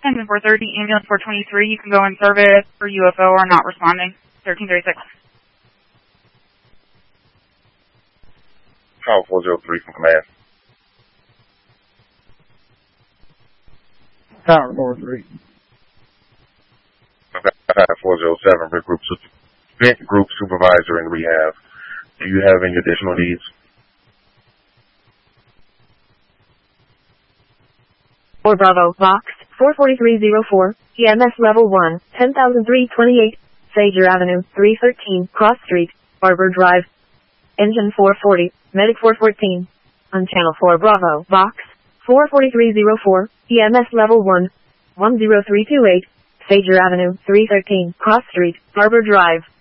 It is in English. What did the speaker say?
Engine 430, ambulance 423, you can go in service for UFO or not responding. 1336. Call 403 from command. Tower 43. 407, vent group supervisor in rehab. Do you have any additional needs? Or Bravo, Box, 44304, EMS Level 1, 10,328, Sager Avenue, 313, Cross Street, Arbor Drive. Engine 440, Medic 414. On Channel 4 Bravo, Box, 44304, EMS Level 1, 10328, Sager Avenue, 313, Cross Street, Arbor Drive.